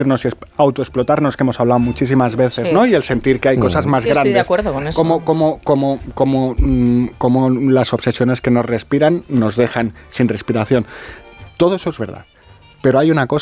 y autoexplotarnos, que hemos hablado muchísimas veces, Sí. ¿no? Y el sentir que hay cosas más grandes. Estoy de acuerdo con eso. Como las obsesiones que nos respiran nos dejan sin respiración. Todo eso es verdad. Pero hay una cosa